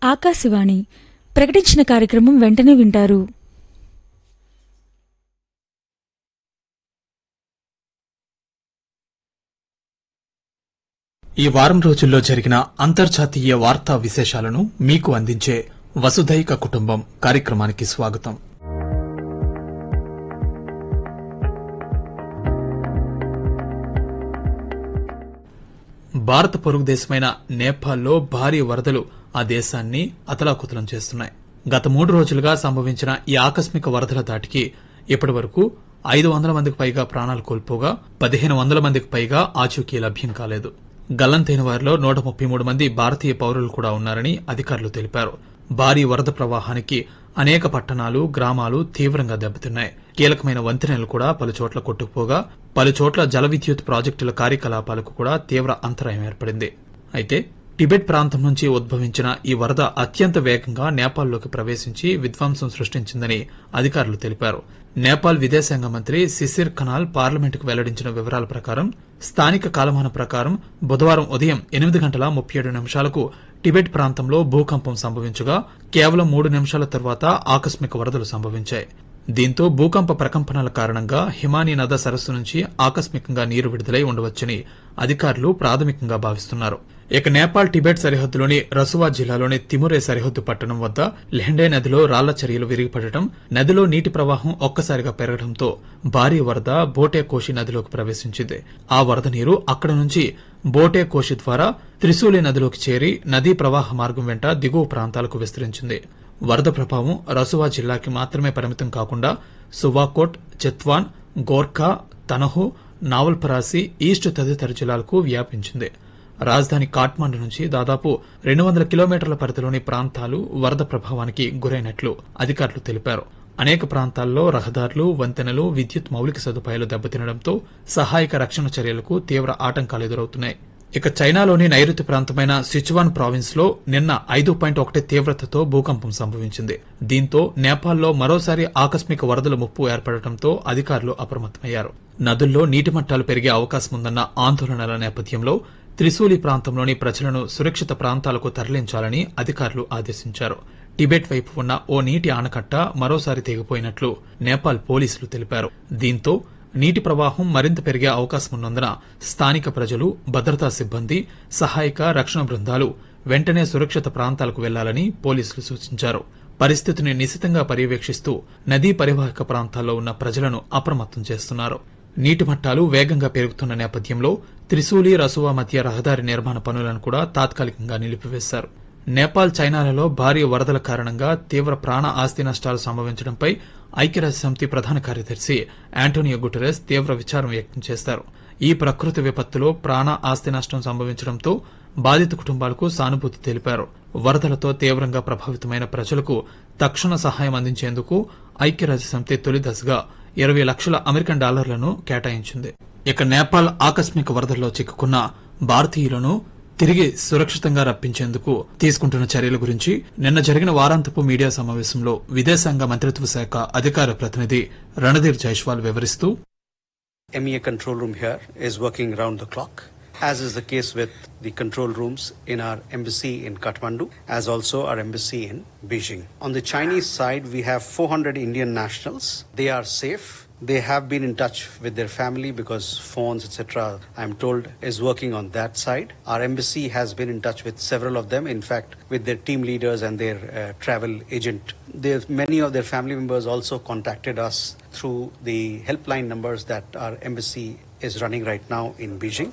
ఆకాశవాణి ప్రకటించిన కార్యక్రమం వెంటనే వింటారు. ఈ వారం రోజుల్లో జరిగిన అంతర్జాతీయ వార్తా విశేషాలను మీకు అందించే వసుధైక కుటుంబం కార్యక్రమానికి స్వాగతం. భారత పొరుగు దేశమైన నేపాల్లో భారీ వరదలు ఆ దేశాన్ని అతలాకుతలం చేస్తున్నాయి. గత 3 రోజులుగా సంభవించిన ఈ ఆకస్మిక వరదల దాటికి ఇప్పటి వరకు 500 మందికి పైగా ప్రాణాలు కోల్పోగా 1500 మందికి పైగా ఆచూకీ లభ్యం కాలేదు. గల్లంతైన వారిలో 133 మంది భారతీయ పౌరులు కూడా ఉన్నారని అధికారులు తెలిపారు. భారీ వరద ప్రవాహానికి అనేక పట్టణాలు, గ్రామాలు తీవ్రంగా దెబ్బతిన్నాయి. కీలకమైన వంతెనలు కూడా పలుచోట్ల కొట్టుకుపోగా పలుచోట్ల జల విద్యుత్ ప్రాజెక్టుల కార్యకలాపాలకు కూడా తీవ్ర అంతరాయం ఏర్పడింది. అయితే టిబెట్ ప్రాంతం నుంచి ఉద్భవించిన ఈ వరద అత్యంత వేగంగా నేపాల్లోకి ప్రవేశించి విధ్వంసం సృష్టించిందని అధికారులు తెలిపారు. నేపాల్ విదేశాంగ మంత్రి శిశిర్ ఖనాల్ పార్లమెంటుకు వెల్లడించిన వివరాల ప్రకారం స్థానిక కాలమాన ప్రకారం బుధవారం ఉదయం 8:37 టిబెట్ ప్రాంతంలో భూకంపం సంభవించగా కేవలం 3 నిమిషాల తర్వాత ఆకస్మిక వరదలు సంభవించాయి. దీంతో భూకంప ప్రకంపనల కారణంగా హిమానీ నద సరస్సు నుంచి ఆకస్మికంగా నీరు విడుదలై ఉండవచ్చని అధికారులు ప్రాథమికంగా భావిస్తున్నారు. ఇక నేపాల్ టిబెట్ సరిహద్దులోని రసువా జిల్లాలోని తిమురే సరిహద్దు పట్టణం వద్ద లెహెండే నదిలో రాళ్ల చర్యలు విరిగిపడటం, నదిలో నీటి ప్రవాహం ఒక్కసారిగా పెరగడంతో భారీ వరద బోటే కోషి నదిలోకి ప్రవేశించింది. ఆ వరద నీరు అక్కడ నుంచి బోటే కోషి ద్వారా త్రిశూలి నదిలోకి చేరి నదీ ప్రవాహ మార్గం వెంట దిగువ ప్రాంతాలకు విస్తరించింది. వరద ప్రభావం రసువా జిల్లాకి మాత్రమే పరిమితం కాకుండా సువాకోట్, చెత్వాన్, గోర్ఖా, తనహు, నావల్పరాసి, ఈస్ట్ తదితర జిల్లాలకు వ్యాపించింది. రాజధాని కాఠ్మండు నుంచి దాదాపు 200 కిలోమీటర్ల పరిధిలోని ప్రాంతాలు వరద ప్రభావానికి గురైనట్లు అధికారులు తెలిపారు. అనేక ప్రాంతాల్లో రహదారులు, వంతెనలు, విద్యుత్ మౌలిక సదుపాయాలు దెబ్బతినడంతో సహాయక రక్షణ చర్యలకు తీవ్ర ఆటంకాలు ఎదురవుతున్నాయి. ఇక చైనాలోని నైరుతి ప్రాంతమైన సిచువాన్ ప్రావిన్స్ లో నిన్న 5.1 తీవ్రతతో భూకంపం సంభవించింది. దీంతో నేపాల్లో మరోసారి ఆకస్మిక వరదల ముప్పు ఏర్పడటంతో అధికారులు అప్రమత్తమయ్యారు. నదుల్లో నీటి మట్టాలు పెరిగే అవకాశం ఉందన్న ఆందోళనల నేపథ్యంలో త్రిశూలి ప్రాంతంలోని ప్రజలను సురక్షిత ప్రాంతాలకు తరలించాలని అధికారులు ఆదేశించారు. టిబెట్ వైపు ఉన్న ఓ నీటి ఆనకట్ట మరోసారి తెగిపోయినట్లు నేపాల్ పోలీసులు తెలిపారు. దీంతో నీటి ప్రవాహం మరింత పెరిగే అవకాశం ఉన్నందున స్థానిక ప్రజలు, భద్రతా సిబ్బంది, సహాయక రక్షణ బృందాలు వెంటనే సురక్షిత ప్రాంతాలకు వెళ్లాలని పోలీసులు సూచించారు. పరిస్థితిని నిశితంగా పర్యవేక్షిస్తూ నదీ పరివాహక ప్రాంతాల్లో ఉన్న ప్రజలను అప్రమత్తం చేస్తున్నారు. నీటి మట్టాలు వేగంగా పెరుగుతున్న నేపథ్యంలో త్రిశూలి, రసువా మధ్య రహదారి నిర్మాణ పనులను కూడా తాత్కాలికంగా నిలిపివేశారు. నేపాల్, చైనాలలో భారీ వరదల కారణంగా తీవ్ర ప్రాణ ఆస్తి నష్టాలు సంభవించడంపై ఐక్యరాజ్యసమితి ప్రధాన కార్యదర్శి ఆంటోనియో గుటెరస్ తీవ్ర విచారం వ్యక్తం చేశారు. ఈ ప్రకృతి విపత్తులో ప్రాణ ఆస్తి నష్టం సంభవించడంతో బాధిత కుటుంబాలకు సానుభూతి తెలిపారు. వరదలతో తీవ్రంగా ప్రభావితమైన ప్రజలకు తక్షణ సహాయం అందించేందుకు ఐక్యరాజ్యసమితి తొలి దశగా $20 లక్షల అమెరికన్ డాలర్లను కేటాయించింది. ఇక నేపాల్ ఆకస్మిక వరదల్లో చిక్కుకున్న భారతీయులను తిరిగి సురక్షితంగా రప్పించేందుకు తీసుకుంటున్న చర్యల గురించి నిన్న జరిగిన వారాంతపు మీడియా సమావేశంలో విదేశాంగ మంత్రిత్వ శాఖ అధికార ప్రతినిధి రణధీర్ జైస్వాల్ వివరిస్తూ, MEA control room here is working round the clock, as is the case with the control rooms in our embassy in Kathmandu, as also our embassy in Beijing. On the Chinese side, we have 400 Indian nationals. They are safe. They have been in touch with their family because phones, etc., I'm told, is working on that side. Our embassy has been in touch with several of them, in fact, with their team leaders and their travel agent. Many of their family members also contacted us through the helpline numbers that our embassy is running right now in Beijing.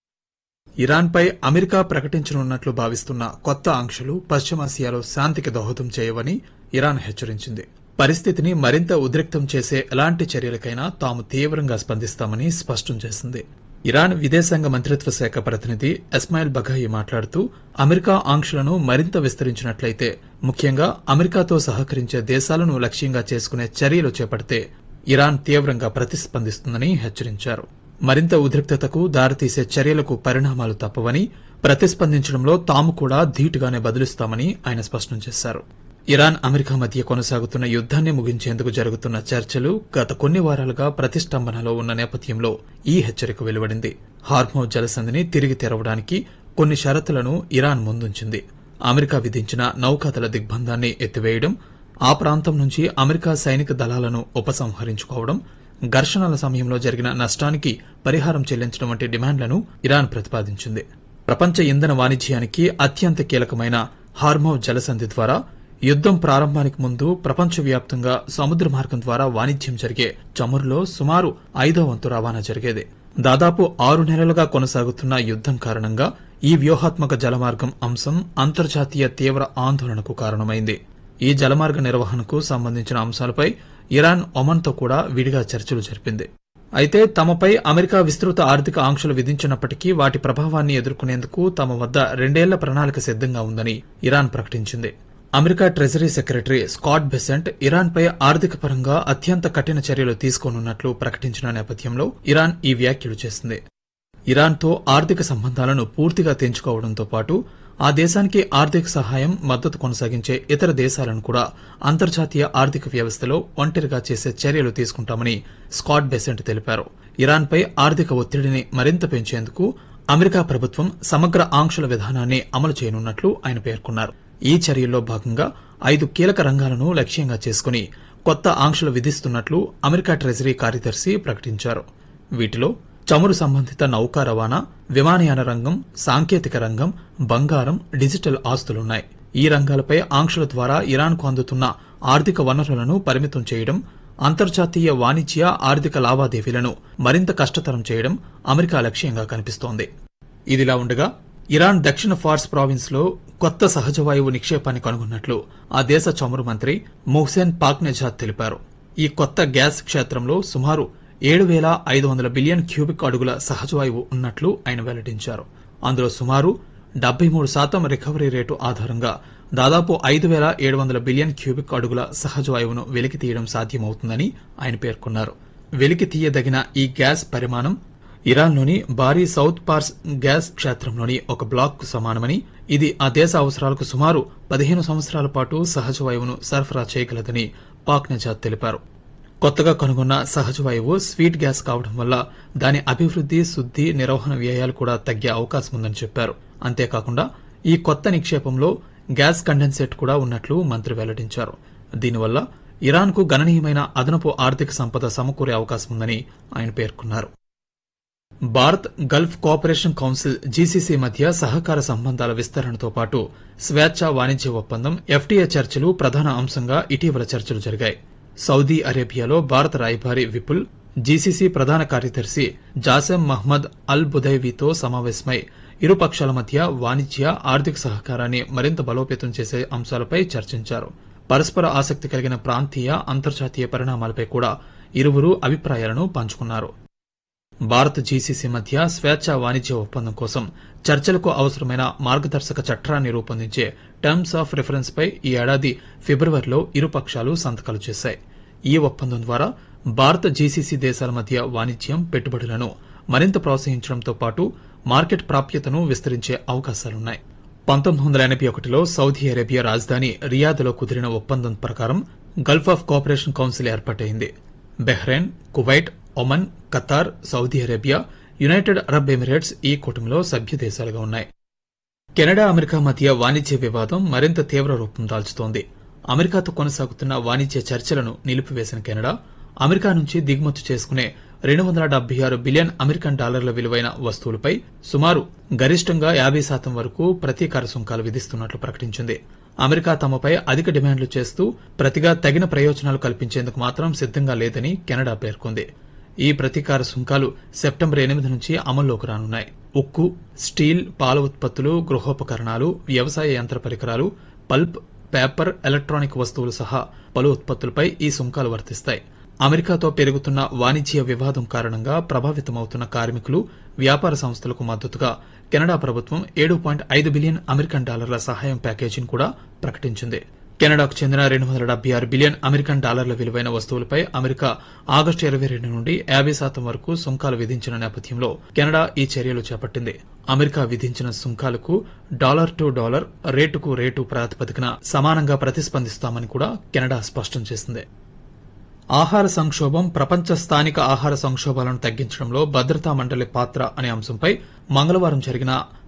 ఇరాన్పై America ప్రకటించనున్నట్లు భావిస్తున్న కొత్త ఆంక్షలు పశ్చిమాసియాలో శాంతికి దోహదం చేయవని Iran హెచ్చరించింది. పరిస్థితిని మరింత ఉద్రిక్తం చేసే ఎలాంటి చర్యలకైనా తాము తీవ్రంగా స్పందిస్తామని స్పష్టం చేసింది. ఇరాన్ విదేశాంగ మంత్రిత్వ శాఖ ప్రతినిధి ఇస్మాయిల్ బఘాయి మాట్లాడుతూ, అమెరికా ఆంక్షలను మరింత విస్తరించినట్లయితే, ముఖ్యంగా అమెరికాతో సహకరించే దేశాలను లక్ష్యంగా చేసుకునే చర్యలు చేపడితే ఇరాన్ తీవ్రంగా ప్రతిస్పందిస్తుందని హెచ్చరించారు. మరింత ఉద్రిక్తతకు దారితీసే చర్యలకు పరిణామాలు తప్పవని, ప్రతిస్పందించడంలో తాము కూడా ధీటుగానే బదులిస్తామని ఆయన స్పష్టం చేశారు. ఇరాన్, అమెరికా మధ్య కొనసాగుతున్న యుద్దాన్ని ముగించేందుకు జరుగుతున్న చర్చలు గత కొన్ని వారాలుగా ప్రతిష్టంభనలో ఉన్న నేపథ్యంలో ఈ హెచ్చరిక వెలువడింది. హార్మోజ్ జలసంధిని తిరిగి తెరవడానికి కొన్ని షరతులను ఇరాన్ ముందుంచింది. అమెరికా విధించిన నౌకాదళ దిగ్బంధాన్ని ఎత్తివేయడం, ఆ ప్రాంతం నుంచి అమెరికా సైనిక దళాలను ఉపసంహరించుకోవడం, ఘర్షణల సమయంలో జరిగిన నష్టానికి పరిహారం చెల్లించడం వంటి డిమాండ్లను ఇరాన్ ప్రతిపాదించింది. ప్రపంచ ఇంధన వాణిజ్యానికి అత్యంత కీలకమైన హార్మోజ్ జలసంధి ద్వారా యుద్దం ప్రారంభానికి ముందు ప్రపంచవ్యాప్తంగా సముద్ర మార్గం ద్వారా వాణిజ్యం జరిగే చమురులో సుమారు 5వ వంతు రవాణా జరిగేది. దాదాపు 6 నెలలుగా కొనసాగుతున్న యుద్దం కారణంగా ఈ వ్యూహాత్మక జలమార్గం అంశం అంతర్జాతీయ తీవ్ర ఆందోళనకు కారణమైంది. ఈ జలమార్గ నిర్వహణకు సంబంధించిన అంశాలపై ఇరాన్ ఒమన్తో కూడా విడిగా చర్చలు జరిపింది. అయితే తమపై అమెరికా విస్తృత ఆర్థిక ఆంక్షలు విధించినప్పటికీ వాటి ప్రభావాన్ని ఎదుర్కొనేందుకు తమ వద్ద 2 ఏళ్ల ప్రణాళిక సిద్దంగా ఉందని ఇరాన్ ప్రకటించింది. America treasury secretary Scott Besant ఇరాన్పై ఆర్థిక పరంగా అత్యంత కఠిన చర్యలు తీసుకోనున్నట్లు ప్రకటించిన నేపథ్యంలో ఇరాన్ ఈ వ్యాఖ్యలు చేసింది. ఇరాన్తో ఆర్థిక సంబంధాలను పూర్తిగా తెంచుకోవడంతో పాటు ఆ దేశానికి ఆర్థిక సహాయం, మద్దతు కొనసాగించే ఇతర దేశాలను కూడా అంతర్జాతీయ ఆర్థిక వ్యవస్థలో ఒంటరిగా చేసే చర్యలు తీసుకుంటామని స్కాట్ బెసెంట్ తెలిపారు. ఇరాన్పై ఆర్థిక ఒత్తిడిని మరింత పెంచేందుకు అమెరికా ప్రభుత్వం సమగ్ర ఆంక్షల విధానాన్ని అమలు చేయనున్నట్లు ఆయన పేర్కొన్నారు. ఈ చర్యల్లో భాగంగా 5 కీలక రంగాలను లక్ష్యంగా చేసుకుని కొత్త ఆంక్షలు విధిస్తున్నట్లు అమెరికా ట్రెజరీ కార్యదర్శి ప్రకటించారు. వీటిలో చమురు సంబంధిత నౌకా రవాణా, విమానయాన రంగం, సాంకేతిక రంగం, బంగారం, డిజిటల్ ఆస్తులున్నాయి. ఈ రంగాలపై ఆంక్షల ద్వారా ఇరాన్కు అందుతున్న ఆర్థిక వనరులను పరిమితం చేయడం, అంతర్జాతీయ వాణిజ్య ఆర్థిక లావాదేవీలను మరింత కష్టతరం చేయడం అమెరికా లక్ష్యంగా కనిపిస్తోంది. ఇదిలా ఉండగా ఇరాన్ దక్షిణ ఫార్స్ ప్రావిన్స్ లో కొత్త సహజ వాయువు నిక్షేపాన్ని కనుగొన్నట్లు ఆ దేశ చమురు మంత్రి మొహ్సెన్ పాక్నెజాద్ తెలిపారు. ఈ కొత్త గ్యాస్ క్షేత్రంలో సుమారు 7,500 బిలియన్ క్యూబిక్ అడుగుల సహజవాయువు ఉన్నట్లు ఆయన వెల్లడించారు. అందులో సుమారు 73% రికవరీ రేటు ఆధారంగా దాదాపు 5,700 బిలియన్ క్యూబిక్ అడుగుల సహజవాయువును వెలికి తీయడం సాధ్యమవుతుందని ఆయన పేర్కొన్నారు. వెలికి తీయదగిన ఈ గ్యాస్ పరిమాణం ఇరాన్లోని భారీ సౌత్ పార్స్ గ్యాస్ క్షేత్రంలోని ఒక బ్లాక్ కు సమానమని, ఇది ఆ దేశ అవసరాలకు సుమారు 15 సంవత్సరాల పాటు సహజవాయువును సరఫరా చేయగలదని పాక్నెజాద్ తెలిపారు. కొత్తగా కనుగొన్న సహజవాయువు స్వీట్ గ్యాస్ కావడం వల్ల దాని అభివృద్ది, శుద్ది, నిర్వహణ వ్యయాలు కూడా తగ్గే అవకాశం ఉందని చెప్పారు. అంతేకాకుండా ఈ కొత్త నిక్షేపంలో గ్యాస్ కండెన్సేట్ కూడా ఉన్నట్లు మంత్రి వెల్లడించారు. దీనివల్ల ఇరాన్కు గణనీయమైన అదనపు ఆర్థిక సంపద సమకూరే అవకాశం ఉందని ఆయన పేర్కొన్నారు. Bharat Gulf cooperation council GCC మధ్య సహకార సంబంధాల విస్తరణతో పాటు స్వేచ్ఛా వాణిజ్య ఒప్పందం ఎఫ్టీఏ చర్చలు ప్రధాన అంశంగా ఇటీవల చర్చలు జరిగాయి. సౌదీ అరేబియాలో భారత రాయబారి విపుల్, జీసీసీ ప్రధాన కార్యదర్శి జాసెం మహ్మద్ అల్ బుదైవీతో సమావేశమై ఇరు పక్షాల మధ్య వాణిజ్య, ఆర్థిక సహకారాన్ని మరింత బలోపేతం చేసే అంశాలపై చర్చించారు. పరస్పర ఆసక్తి కలిగిన ప్రాంతీయ, అంతర్జాతీయ పరిణామాలపై కూడా ఇరువురు అభిప్రాయాలను పంచుకున్నారు. భారత్ జీసీసీ మధ్య స్వేచ్ఛా వాణిజ్య ఒప్పందం కోసం చర్చలకు అవసరమైన మార్గదర్శక చట్టాన్ని రూపొందించే టర్మ్స్ ఆఫ్ రిఫరెన్స్ పై ఈ ఏడాది ఫిబ్రవరిలో ఇరు పక్షాలు సంతకాలు చేశాయి. ఈ ఒప్పందం ద్వారా భారత జీసీసీ దేశాల మధ్య వాణిజ్యం, పెట్టుబడులను మరింత ప్రోత్సహించడంతో పాటు మార్కెట్ ప్రాప్యతను విస్తరించే అవకాశాలున్నాయి. 1981లో సౌదీ అరేబియా రాజధాని రియాద్లో కుదిరిన ఒప్పందం ప్రకారం గల్ఫ్ ఆఫ్ కోఆపరేషన్ కౌన్సిల్ ఏర్పాటైంది. Bahrain, Kuwait, Oman, Qatar, Saudi Arabia, United Arab Emirates ఈ కూటమిలో సభ్య దేశాలుగా ఉన్నాయి. కెనడా, అమెరికా మధ్య వాణిజ్య వివాదం మరింత తీవ్ర రూపం దాల్చుతోంది. అమెరికాతో కొనసాగుతున్న వాణిజ్య చర్చలను నిలిపివేసిన కెనడా అమెరికా నుంచి దిగుమతి చేసుకునే 276 బిలియన్ అమెరికన్ డాలర్ల విలువైన వస్తువులపై సుమారు గరిష్టంగా 50% వరకు ప్రతీకార సుంకాలు విధిస్తున్నట్లు ప్రకటించింది. అమెరికా తమపై అధిక డిమాండ్లు చేస్తూ ప్రతిగా తగిన ప్రయోజనాలు కల్పించేందుకు మాత్రం సిద్దంగా లేదని కెనడా పేర్కొంది. ఈ ప్రతీకార సుంకాలు సెప్టెంబర్ 8 నుంచి అమల్లోకి రానున్నాయి. ఉక్కు, స్టీల్, పాల ఉత్పత్తులు, గృహోపకరణాలు, వ్యవసాయ యంత్ర పరికరాలు, పల్ప్, పేపర్, ఎలక్ట్రానిక్ వస్తువులు సహా పలు ఉత్పత్తులపై ఈ సుంకాలు వర్తిస్తాయి. అమెరికాతో పెరుగుతున్న వాణిజ్య వివాదం కారణంగా ప్రభావితమవుతున్న కార్మికులు, వ్యాపార సంస్థలకు మద్దతుగా కెనడా ప్రభుత్వం 7.5 బిలియన్ అమెరికన్ డాలర్ల సహాయం ప్యాకేజీని కూడా ప్రకటించింది. కెనడాకు చెందిన 276 బిలియన్ అమెరికన్ డాలర్ల విలువైన వస్తువులపై అమెరికా ఆగస్టు 22 నుండి 50% వరకు సుంకాలు విధించిన నేపథ్యంలో కెనడా ఈ చర్యలు చేపట్టింది. అమెరికా విధించిన సుంకాలకు డాలర్ టు డాలర్, రేటుకు రేటు ప్రాతిపదికన సమానంగా ప్రతిస్పందిస్తామని కూడా కెనడా స్పష్టం చేసింది. ఆహార సంక్షోభం, ప్రపంచ స్థానిక ఆహార సంక్షోభాలను తగ్గించడంలో భద్రతా మండలి పాత్ర అనే అంశంపై మంగళవారం జరిగిన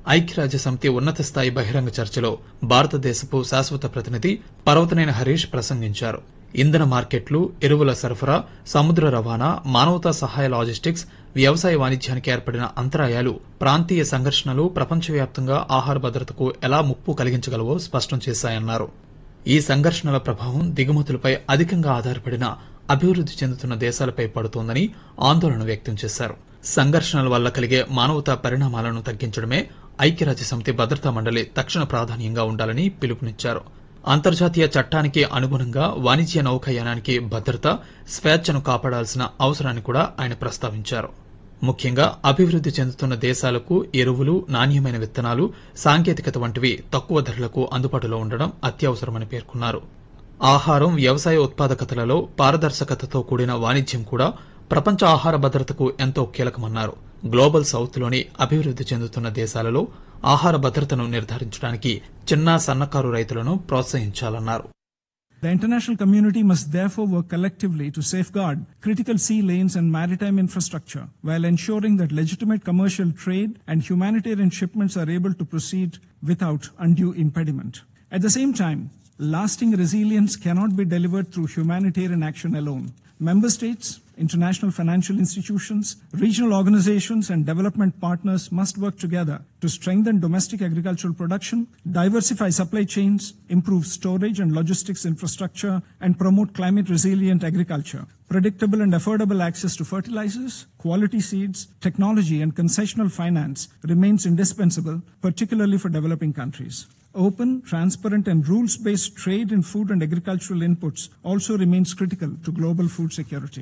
ఐక్యరాజ్యసమితి ఉన్నత స్థాయి బహిరంగ చర్చలో భారతదేశపు శాశ్వత ప్రతినిధి పర్వతనేని హరీష్ ప్రసంగించారు. ఇంధన మార్కెట్లు, ఎరువుల సరఫరా, సముద్ర రవాణా, మానవతా సహాయ లాజిస్టిక్స్, వ్యవసాయ వాణిజ్యానికి ఏర్పడిన అంతరాయాలు, ప్రాంతీయ సంఘర్షణలు ప్రపంచవ్యాప్తంగా ఆహార భద్రతకు ఎలా ముప్పు కలిగించగలవో స్పష్టం చేశాయన్నారు. ఈ సంఘర్షణల ప్రభావం దిగుమతులపై అధికంగా ఆధారపడిన అభివృద్ది చెందుతున్న దేశాలపై పడుతోందని ఆందోళన వ్యక్తం చేశారు. సంఘర్షణల వల్ల కలిగే మానవతా పరిణామాలను తగ్గించడమే ఐక్యరాజ్యసమితి భద్రతా మండలి తక్షణ ప్రాధాన్యంగా ఉండాలని పిలుపునిచ్చారు. అంతర్జాతీయ చట్టానికి అనుగుణంగా వాణిజ్య నౌకాయానానికి భద్రత, స్వేచ్ఛను కాపాడాల్సిన అవసరాన్ని కూడా ఆయన ప్రస్తావించారు. ముఖ్యంగా అభివృద్ది చెందుతున్న దేశాలకు ఎరువులు, నాణ్యమైన విత్తనాలు, సాంకేతికత వంటివి తక్కువ ధరలకు అందుబాటులో ఉండడం అత్యవసరమని పేర్కొన్నారు. ఆహారం, వ్యవసాయ ఉత్పాదకతలలో పారదర్శకతతో కూడిన వాణిజ్యం కూడా ప్రపంచ ఆహార భద్రతకు ఎంతో కీలకమన్నారు. గ్లోబల్ సౌత్లోని అభివృద్ది చెందుతున్న దేశాలలో ఆహార భద్రతను నిర్ధారించడానికి చిన్న, సన్నకారు రైతులను ప్రోత్సహించాలన్నారు. The international community must therefore work collectively to safeguard critical sea lanes and maritime infrastructure while ensuring that legitimate commercial trade and humanitarian shipments are able to proceed without undue impediment. At the same time, lasting resilience cannot be delivered through humanitarian action alone. Member states, international financial institutions, regional organizations and development partners must work together to strengthen domestic agricultural production, diversify supply chains, improve storage and logistics infrastructure, and promote climate resilient agriculture. Predictable and affordable access to fertilizers, quality seeds, technology and concessional finance remains indispensable, particularly for developing countries. Open, transparent and rules-based trade in food and agricultural inputs also remains critical to global food security.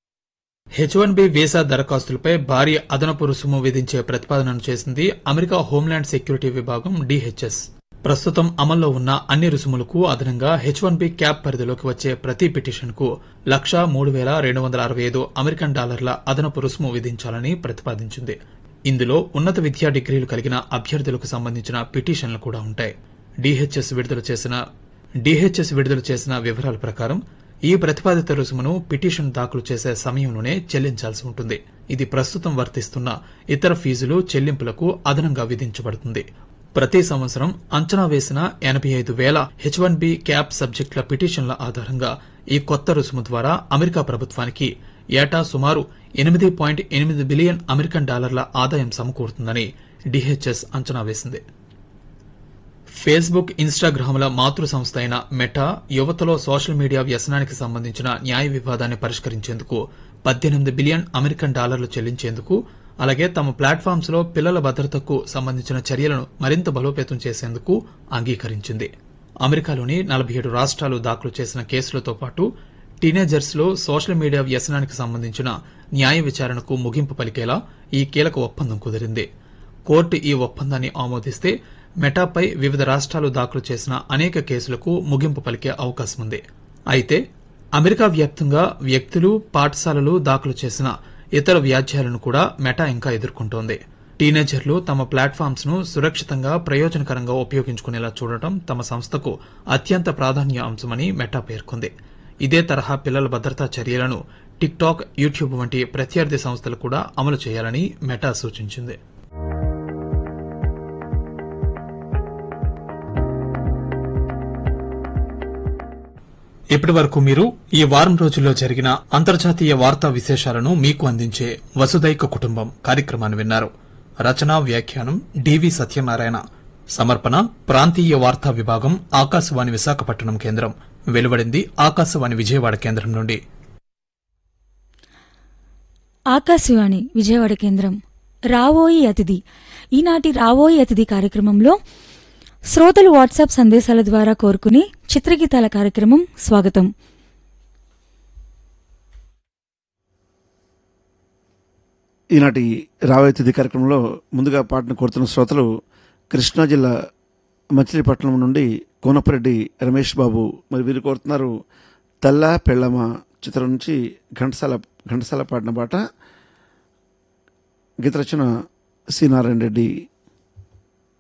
H-1B visa దరఖాస్తులపై భారీ అదనపు రుసుము విధించే ప్రతిపాదనను చేసింది America homeland security విభాగం DHS. ప్రస్తుతం అమల్లో ఉన్న అన్ని రుసుములకు అదనంగా H-1B క్యాప్ పరిధిలోకి వచ్చే ప్రతి పిటిషన్కు $1,03,265 అమెరికన్ డాలర్ల అదనపు రుసుము విధించాలని ప్రతిపాదించింది. ఇందులో ఉన్నత విద్యా డిగ్రీలు కలిగిన అభ్యర్థులకు సంబంధించిన పిటిషన్లు కూడా ఉంటాయి. DHS విడుదల చేసిన వివరాల ప్రకారం ఈ ప్రతిపాదిత రుసుమును పిటిషన్ దాఖలు చేసే సమయంలోనే చెల్లించాల్సి ఉంటుంది. ఇది ప్రస్తుతం వర్తిస్తున్న ఇతర ఫీజులు, చెల్లింపులకు అదనంగా విధించబడుతుంది. ప్రతి సంవత్సరం అంచనా వేసిన 85,000 H-1B క్యాప్ సబ్జెక్టుల పిటిషన్ల ఆధారంగా ఈ కొత్త రుసుము ద్వారా అమెరికా ప్రభుత్వానికి ఏటా సుమారు $8.8 బిలియన్ అమెరికన్ డాలర్ల ఆదాయం సమకూరుతుందని DHS అంచనా వేసింది. ఫేస్బుక్, ఇన్స్టాగ్రామ్ల మాతృ సంస్థ అయిన మెటా యువతలో సోషల్ మీడియా వ్యసనానికి సంబంధించిన న్యాయ వివాదాన్ని పరిష్కరించేందుకు $18 బిలియన్ అమెరికన్ డాలర్లు చెల్లించేందుకు, అలాగే తమ ప్లాట్ఫామ్స్ లో పిల్లల భద్రతకు సంబంధించిన చర్యలను మరింత బలోపేతం చేసేందుకు అంగీకరించింది. అమెరికాలోని 47 రాష్ట్రాలు దాఖలు చేసిన కేసులతో పాటు టీనేజర్స్ లో సోషల్ మీడియా వ్యసనానికి సంబంధించిన న్యాయ విచారణకు ముగింపు పలికేలా ఈ కీలక ఒప్పందం కుదిరింది. కోర్టు ఈ ఒప్పందాన్ని ఆమోదిస్తే మెటాపై వివిధ రాష్ట్రాలు దాఖలు చేసిన అనేక కేసులకు ముగింపు పలికే అవకాశం ఉంది. అయితే అమెరికా వ్యాప్తంగా వ్యక్తులు, పాఠశాలలు దాఖలు చేసిన ఇతర వ్యాజ్యాలను కూడా మెటా ఇంకా ఎదుర్కొంటోంది. టీనేజర్లు తమ ప్లాట్ఫామ్స్ ను సురక్షితంగా, ప్రయోజనకరంగా ఉపయోగించుకునేలా చూడటం తమ సంస్థకు అత్యంత ప్రాధాన్య అంశమని మెటా పేర్కొంది. ఇదే తరహా పిల్లల భద్రతా చర్యలను టిక్టాక్, యూట్యూబ్ వంటి ప్రత్యర్థి సంస్థలు కూడా అమలు చేయాలని మెటా సూచించింది. ఇప్పటి వరకు మీరు ఈ వారం రోజుల్లో జరిగిన అంతర్జాతీయ వార్తా విశేషాలను మీకు అందించే వసుదైక కుటుంబం కార్యక్రమాన్ని విన్నారు. రచనా, వ్యాఖ్యానం డివి సత్యనారాయణ. సమర్పణ ప్రాంతీయ వార్తా విభాగం, ఆకాశవాణి విశాఖపట్నం కేంద్రం. వెలువడింది ఆకాశవాణి విజయవాడ కేంద్రం నుండి. ఆకాశవాణి విజయవాడ కేంద్రం. రావోయి అతిథి. ఈనాటి రావోయి అతిథి కార్యక్రమంలో శ్రోతలు వాట్సాప్ సందేశాల ద్వారా కోరుకునే చిత్రగీతాల కార్యక్రమం స్వాగతం. ఈనాటి రాబోయే తిథి కార్యక్రమంలో ముందుగా పాటను కోరుతున్న శ్రోతలు కృష్ణా జిల్లా మచిలీపట్నం నుండి కోనపరెడ్డి రమేష్ బాబు. మరి వీరు కోరుతున్నారు తెల్ల పెళ్ళమ చిత్రం నుంచి ఘంటసాల పాడిన పాట. గీత రచన సి నారాయణ రెడ్డి.